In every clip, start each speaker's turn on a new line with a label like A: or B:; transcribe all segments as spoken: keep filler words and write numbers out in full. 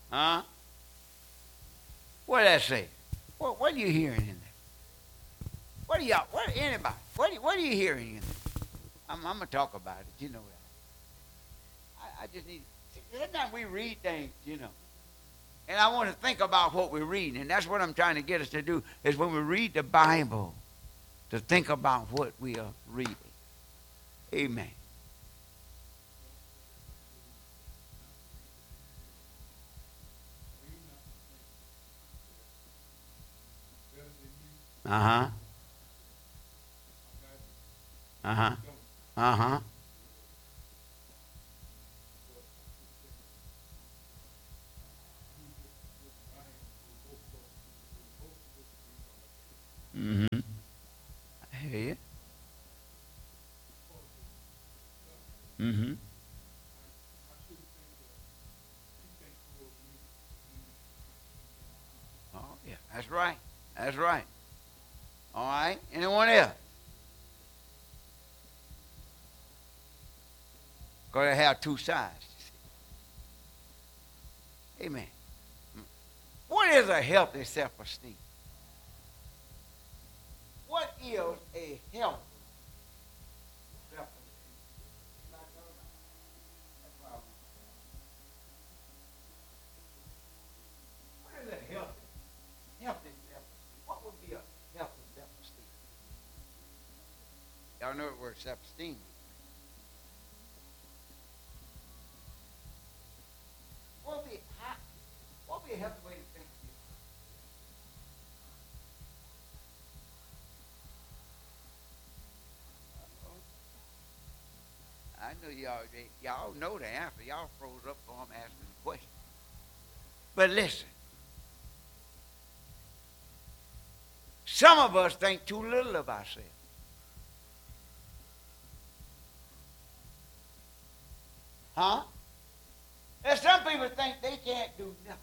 A: Huh? What did that say? What, what are you hearing in there? What are y'all, what, anybody, what, what are you hearing in there? I'm, I'm going to talk about it, you know that. I, I just need, sometimes we read things, you know. And I want to think about what we're reading. And that's what I'm trying to get us to do, is when we read the Bible, to think about what we are reading. Amen. Uh-huh. Uh-huh. Uh-huh. Mm-hmm. I hear you. Mm-hmm. Oh, yeah. That's right. That's right. All right. Anyone else? Because they have two sides. Amen. What is a healthy self-esteem? What is a healthy self-esteem? What is a healthy, healthy self-esteem? What would be a healthy self-esteem? Y'all know the word self-esteem. What would be, how, what would be a healthy way to think of yourself? I know y'all, y'all know the answer. Y'all froze up for them asking the question. But listen, some of us think too little of ourselves. Huh? And some people think they can't do nothing.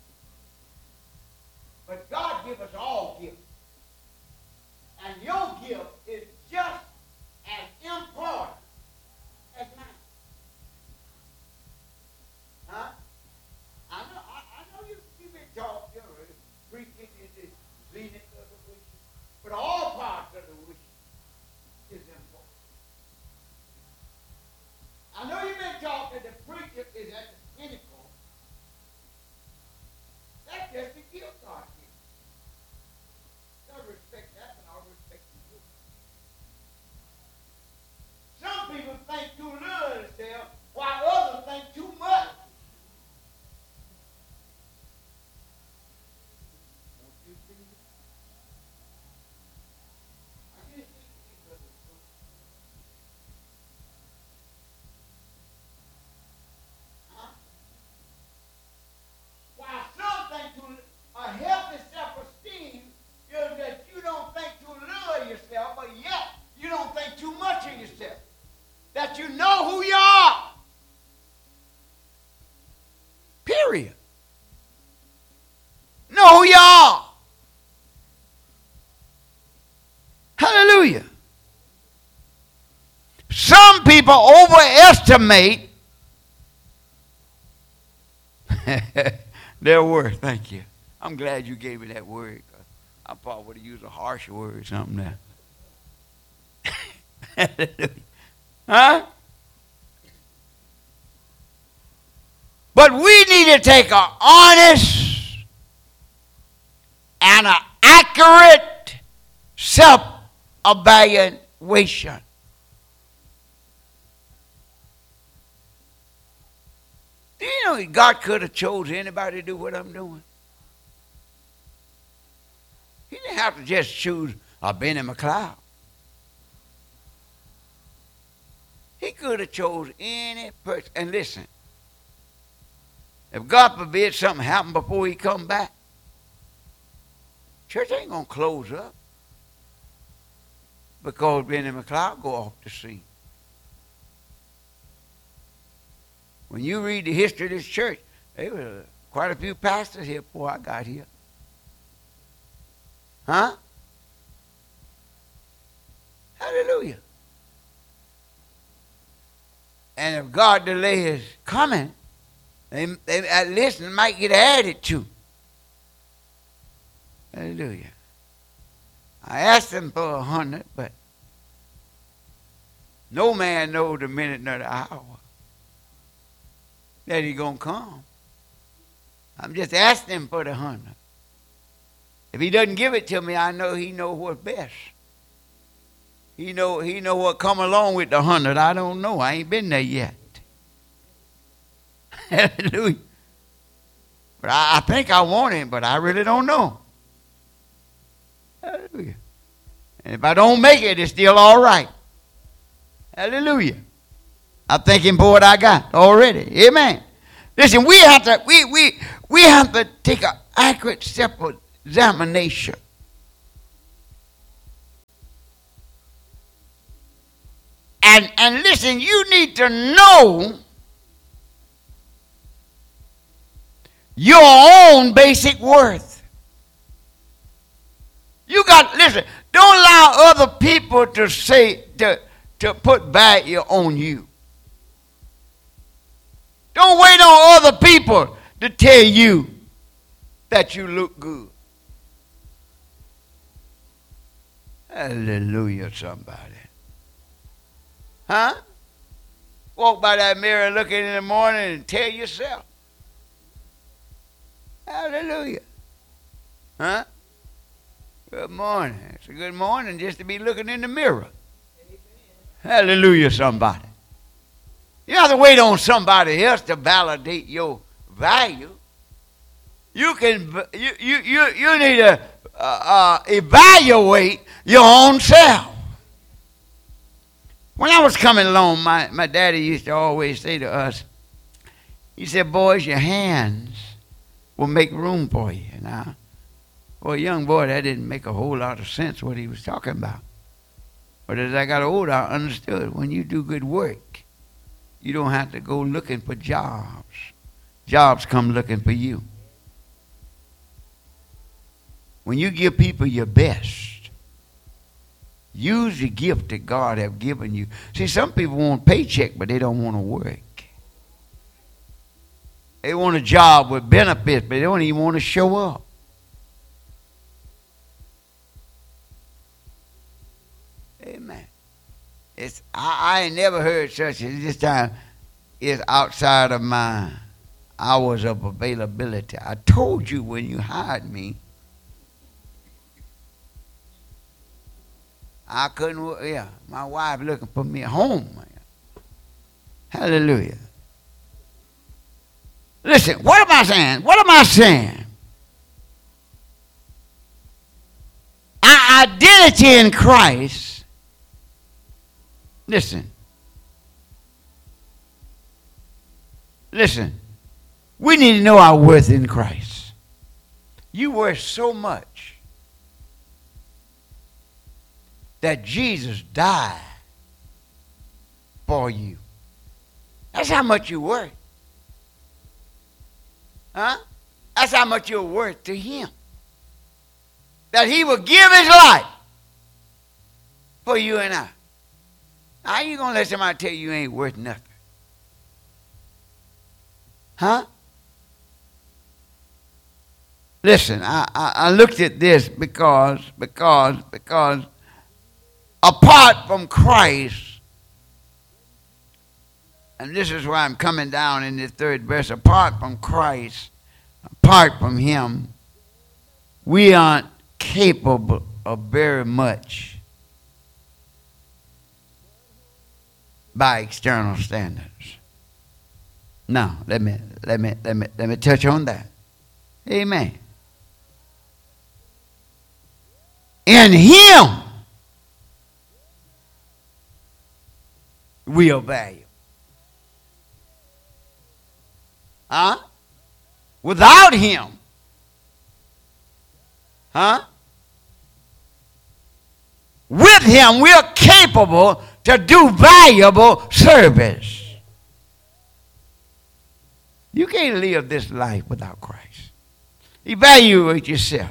A: But God gives us all gifts. And your gift is just as important as mine. Huh? I know, I, I know you, you've been taught, you know, preaching is the zenith of the wish. But all parts of the wish is important. I know you've been taught that the preacher is at the pinnacle. That's just the gift God gives. Don't respect that, but I'll respect you. Some people think too little of themselves, while others think too much. Don't you see that? I just think these brothers are so- Huh? While some think too little, a healthy self-esteem is that you don't think too little of yourself, but yet you don't think too much of yourself. That you know who you are. Period. Know who you are. Hallelujah. Some people overestimate their worth. Thank you. I'm glad you gave me that word. I probably would have used a harsher word or something there. Hallelujah. Huh? But we need to take an honest and an accurate self-evaluation. Do you know God could have chose anybody to do what I'm doing? He didn't have to just choose a Benny McLeod. He could have chose any person. And listen, if God forbid something happened before he come back, church ain't going to close up because Benny McLeod go off the scene. When you read the history of this church, there were quite a few pastors here before I got here. Huh? Hallelujah. And if God delays coming, They, they uh, listen, might get added to. Hallelujah. I asked them for a hundred, but no man knows the minute nor the hour that he's going to come. I'm just asking him for the hundred. If he doesn't give it to me, I know he knows what's best. He know he know what come along with the hundred. I don't know. I ain't been there yet. Hallelujah. But I, I think I want him, but I really don't know. Hallelujah. And if I don't make it, it's still all right. Hallelujah. I thank him for what I got already. Amen. Listen, we have to we we we have to take an accurate self-examination. And and listen, you need to know your own basic worth. You got, listen, don't allow other people to say, to, to put value on you. Don't wait on other people to tell you that you look good. Hallelujah, somebody. Huh? Walk by that mirror looking in the morning and tell yourself. Hallelujah. Huh? Good morning. It's a good morning just to be looking in the mirror. Amen. Hallelujah, somebody. You don't have to wait on somebody else to validate your value. You can you you you, you need to uh, uh, evaluate your own self. When I was coming along, my, my daddy used to always say to us, he said, boys, your hands will make room for you. Now, for a young boy, that didn't make a whole lot of sense what he was talking about. But as I got older, I understood when you do good work, you don't have to go looking for jobs. Jobs come looking for you. When you give people your best, use the gift that God have given you. See, some people want a paycheck, but they don't want to work. They want a job with benefits, but they don't even want to show up. Amen. It's I, I ain't never heard such as this time is outside of my hours of availability. I told you when you hired me, I couldn't work. Yeah, my wife looking for me at home. Hallelujah. Listen, what am I saying? What am I saying? Our identity in Christ, listen, listen, we need to know our worth in Christ. You worth so much that Jesus died for you. That's how much you're worth. Huh? That's how much you're worth to him. That he will give his life for you and I. How you going to let somebody tell you you ain't worth nothing? Huh? Listen, I, I, I looked at this because, because, because apart from Christ, and this is why I'm coming down in the third verse, apart from Christ, apart from him, we aren't capable of very much by external standards. Now, let me let me let me let me touch on that. Amen. In him we are valuable. Huh? Without him, huh? With him, we are capable to do valuable service. You can't live this life without Christ. Evaluate yourself.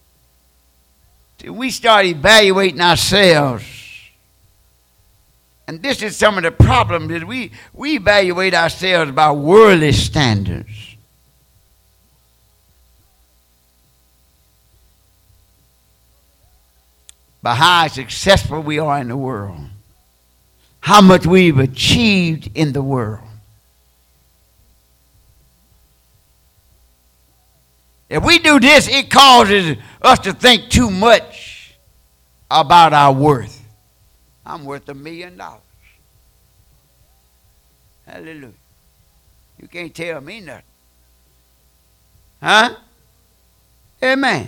A: Till we start evaluating ourselves, And this is some of the problems that we, we evaluate ourselves by worldly standards. By how successful we are in the world. How much we've achieved in the world. If we do this, it causes us to think too much about our worth. I'm worth a million dollars. Hallelujah. You can't tell me nothing. Huh? Amen.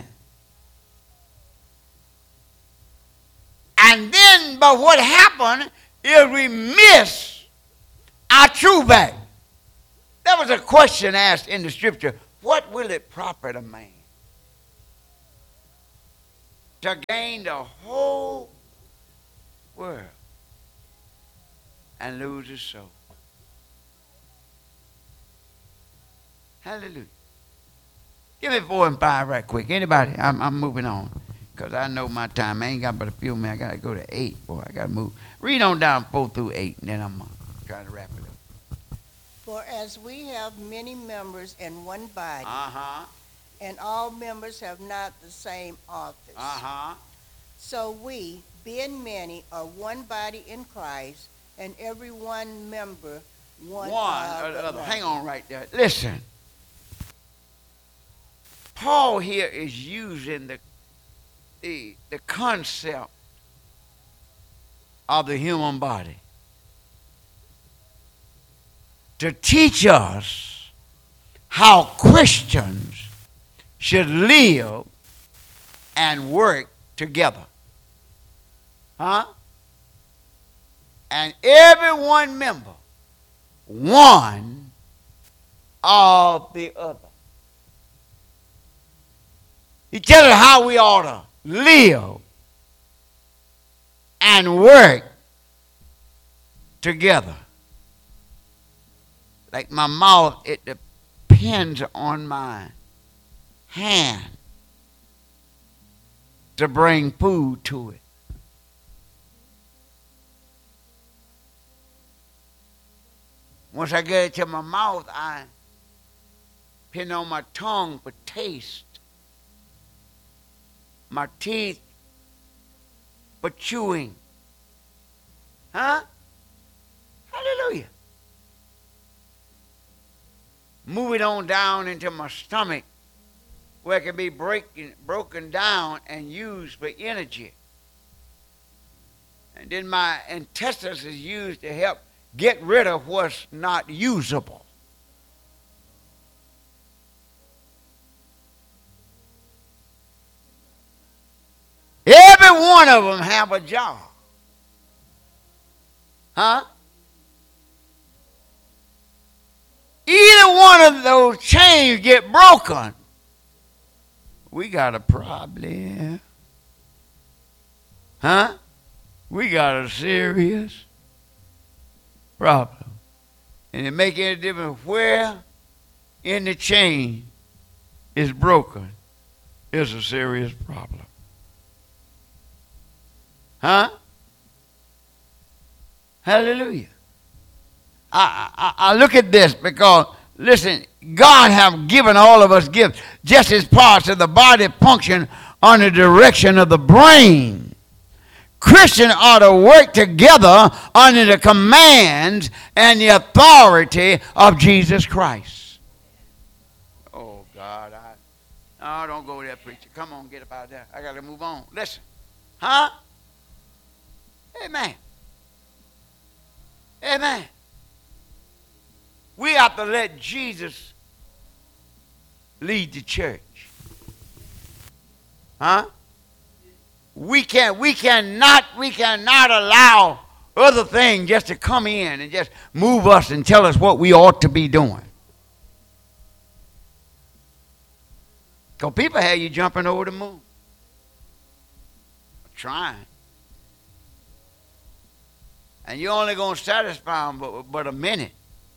A: And then, but what happened is we miss our true value. There was a question asked in the scripture, what will it profit a man to gain the whole world and lose his soul? Hallelujah. Give me four and five right quick. Anybody? I'm, I'm moving on because I know my time. I ain't got but a few minutes. I got to go to eight. Boy, I got to move. Read on down four through eight, and then I'm uh, trying to wrap it up.
B: For as we have many members in one body,
A: Uh-huh.
B: and all members have not the same office,
A: Uh-huh.
B: so we, being many, are one body in Christ, and every one member one,
A: One
B: of
A: or the other.
B: another.
A: Hang on right there. Listen. Paul here is using the, the, the concept of the human body to teach us how Christians should live and work together. Huh? And every one member, one of the other. He tells us how we ought to live and work together. Like my mouth, it depends on my hand to bring food to it. Once I get it to my mouth, I depend on my tongue for taste. My teeth for chewing. Huh? Hallelujah. Move it on down into my stomach where it can be breaking, broken down and used for energy. And then my intestines is used to help get rid of what's not usable. Every one of them have a job. Huh? Either one of those chains get broken, we got a problem. Huh? We got a serious problem. And it make any difference where in the chain is broken, it's a serious problem. Huh? Hallelujah. I, I, I look at this because, listen, God have given all of us gifts just as parts of the body function under the direction of the brain. Christians ought to work together under the commands and the authority of Jesus Christ. Oh, God. I, oh, don't go there, preacher. Come on, get up out there. I got to move on. Listen. Huh? Amen. Amen. We have to let Jesus lead the church. Huh? We can we cannot we cannot allow other things just to come in and just move us and tell us what we ought to be doing. Because people have you jumping over the moon. Trying. And you're only going to satisfy them but, but a minute.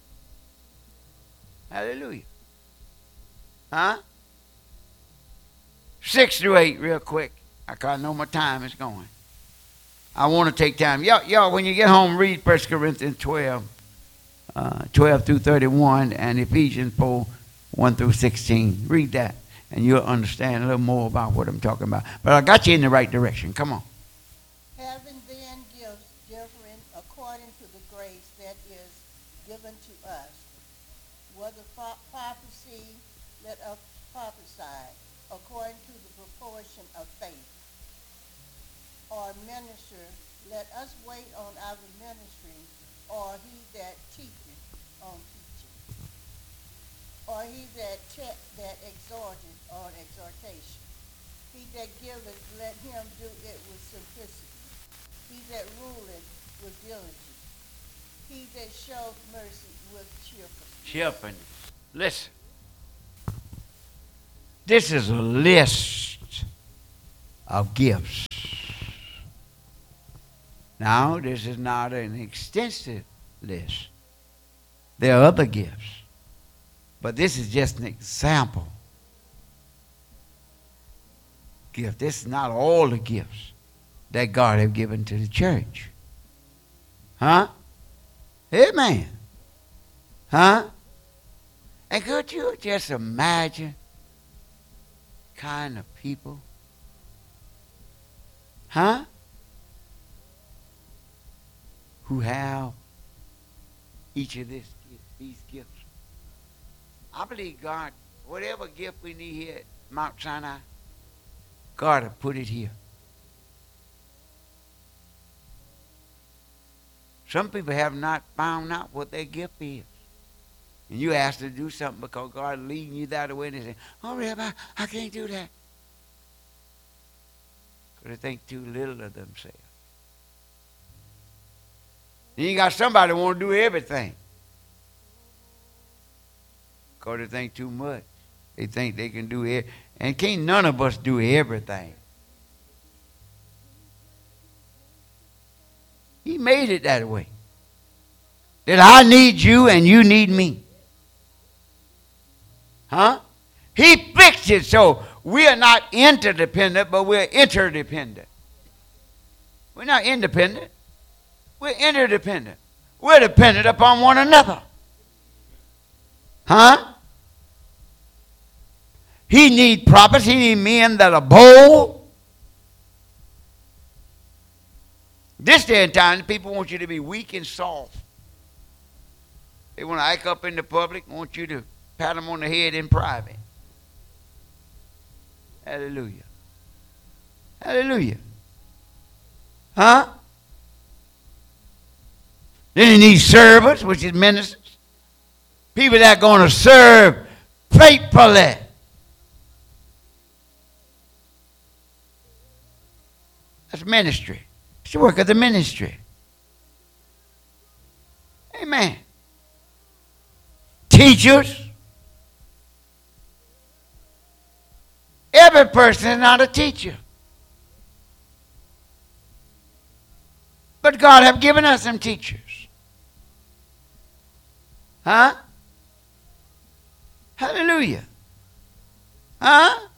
A: Hallelujah. Huh? Six through eight real quick. I know my time is going. I want to take time. Y'all, y'all, when you get home, read First Corinthians twelve, uh, twelve through thirty-one, and Ephesians four, one through sixteen. Read that, and you'll understand a little more about what I'm talking about. But I got you in the right direction. Come on.
B: Having then gifts different according to the grace that is given to us, whether prophecy, let us prophesy according to the proportion of faith. Or minister, let us wait on our ministry, or he that teacheth on teaching, or he that te- that exhorteth on exhortation. He that giveth, let him do it with simplicity. He that ruleth with diligence. He that showeth mercy with cheerfulness.
A: Cheerfulness. Listen. This is a list of gifts. Now, this is not an extensive list. There are other gifts. But this is just an example gift. This is not all the gifts that God has given to the church. Huh? Amen. Huh? And could you just imagine kind of people? Huh? Who have each of this, these gifts. I believe God, whatever gift we need here at Mount Sinai, God will put it here. Some people have not found out what their gift is. And you ask to do something because God is leading you that way, and they say, oh, Rabbi, I can't do that. Because they think too little of themselves. Then you got somebody who want to do everything. Because they think too much. They think they can do it. And can't none of us do everything. He made it that way. That I need you and you need me. Huh? He fixed it so we are not interdependent, but we're interdependent. We're not independent. We're interdependent. We're dependent upon one another. Huh? He need prophets. He need men that are bold. This day and time, people want you to be weak and soft. They want to act up in the public, want you to pat them on the head in private. Hallelujah. Hallelujah. Huh? Then he needs servants, which is ministers. People that are going to serve faithfully. That's ministry. It's the work of the ministry. Amen. Teachers. Every person is not a teacher. But God have given us some teachers. Huh? Hallelujah. Huh?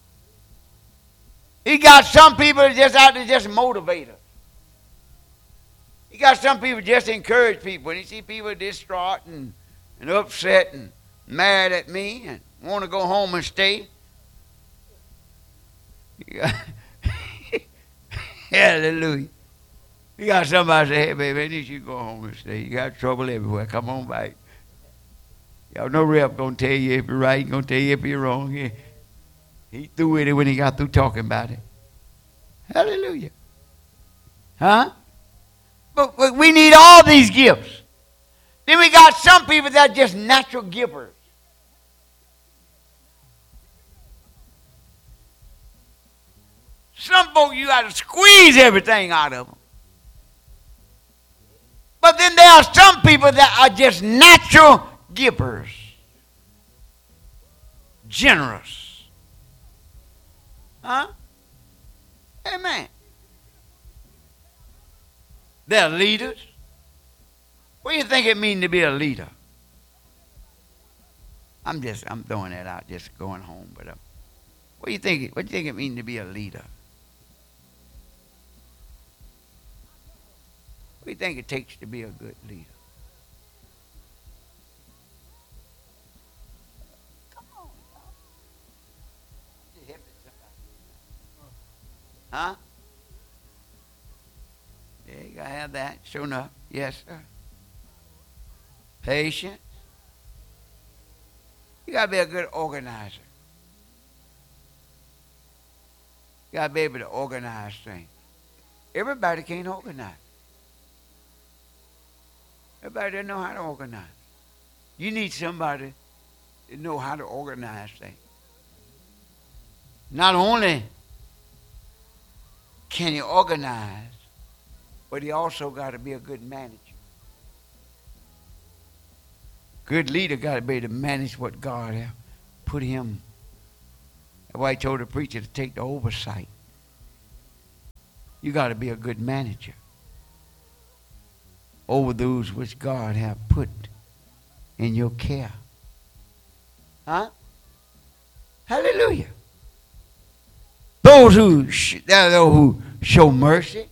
A: He got some people just out there just motivate us. He got some people just encourage people. And you see people distraught and, and upset and mad at me and want to go home and stay. You got Hallelujah. You got somebody say, hey, baby, I need you to go home and stay. You got trouble everywhere. Come on back. Y'all know Rep going to tell you if you're right. He's going to tell you if you're wrong. He, he threw with it when he got through talking about it. Hallelujah. Huh? But, but we need all these gifts. Then we got some people that are just natural givers. Some folks, you got to squeeze everything out of them. But then there are some people that are just natural givers. Generous. Huh? Amen. They're leaders. What do you think it means to be a leader? I'm just, I'm throwing that out, just going home. But uh, what do you think? What do you think it means to be a leader? What do you think it takes to be a good leader? Come on, y'all. Just helping somebody. Huh? Yeah, you gotta have that. Sure enough. Yes, sir. Patience. You gotta be a good organizer. You gotta be able to organize things. Everybody can't organize. Everybody doesn't know how to organize. You need somebody to know how to organize things. Not only can you organize, but he also got to be a good manager. Good leader got to be able to manage what God has put him. That's why he told the preacher to take the oversight. You got to be a good manager over those which God have put in your care. Huh? Hallelujah. Those who, sh- those who show mercy.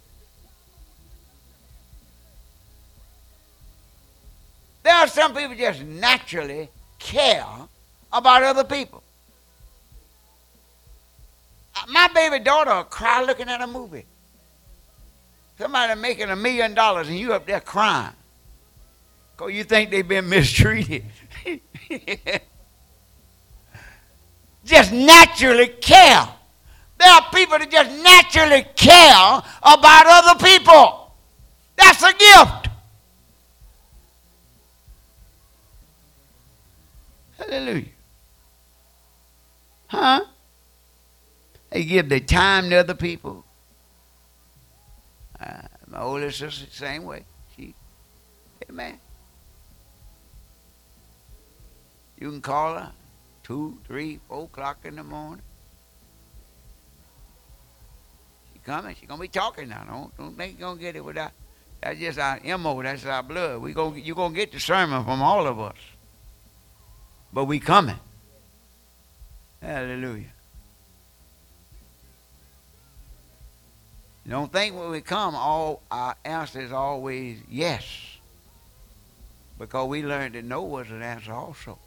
A: There are some people just naturally care about other people. My baby daughter will cry looking at a movie. Somebody making a million dollars and you up there crying because you think they've been mistreated. Just naturally care. There are people that just naturally care about other people. That's a gift. Hallelujah. Huh? They give their time to other people. Uh, my older sister, the same way. She, amen. You can call her two, three, four o'clock in the morning. She coming. She gonna be talking now. Don't don't think you're gonna get it without. That's just our M O. That's our blood. We gonna you gonna get the sermon from all of us. But we coming. Hallelujah. Don't think when we come, all our answer is always yes. Because we learned that no was an answer also.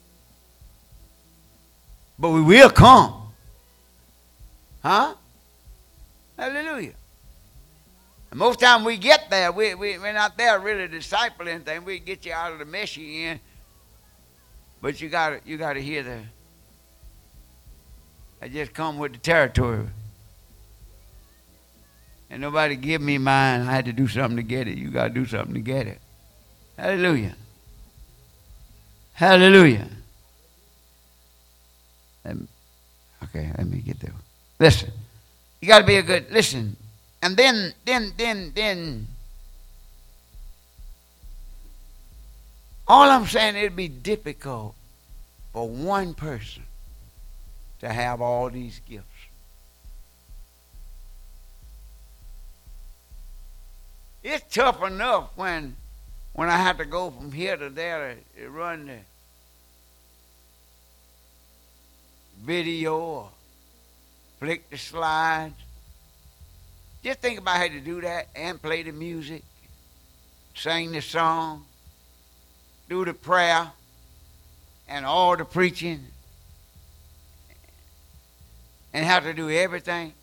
A: But we will come. Huh? Hallelujah. And most time we get there, we, we, we're not there really discipling things. We get you out of the mess you're in. But you gotta you gotta hear the I just come with the territory. And nobody give me mine. I had to do something to get it. You got to do something to get it. Hallelujah. Hallelujah. Let me, okay, let me get there. Listen. You got to be a good, listen. And then, then, then, then, all I'm saying, it'd be difficult for one person to have all these gifts. It's tough enough when when I have to go from here to there to, to run the video or flick the slides. Just think about how to do that and play the music, sing the song, do the prayer, and all the preaching, and have to do everything.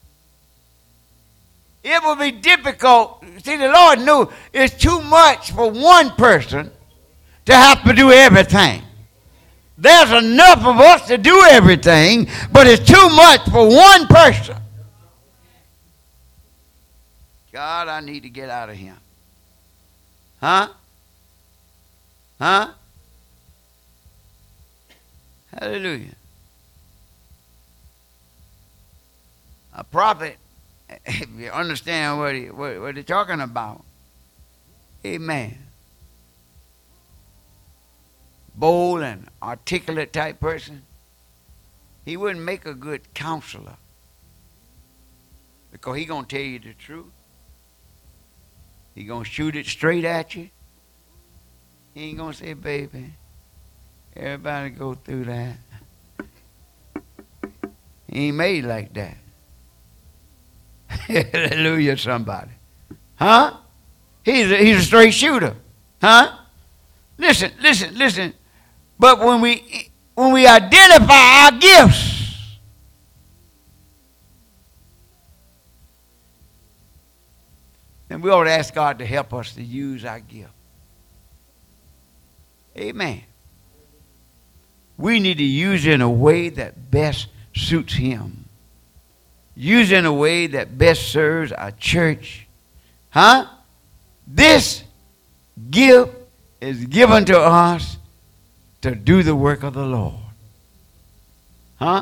A: It would be difficult. See, the Lord knew it's too much for one person to have to do everything. There's enough of us to do everything, but it's too much for one person. God, I need to get out of here. Huh? Huh? Hallelujah. A prophet, if you understand what, he, what, what they're talking about, amen. Bold and articulate type person, he wouldn't make a good counselor because he's going to tell you the truth. He's going to shoot it straight at you. He ain't going to say, baby, everybody go through that. He ain't made like that. Hallelujah, somebody. Huh? He's a, he's a straight shooter. Huh? Listen, listen, listen. But when we when we identify our gifts, then we ought to ask God to help us to use our gift. Amen. We need to use it in a way that best suits Him. Use it in a way that best serves our church. Huh? This gift is given to us to do the work of the Lord. Huh?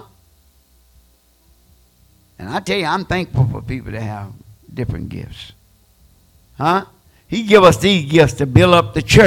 A: And I tell you, I'm thankful for people that have different gifts. Huh? He give us these gifts to build up the church.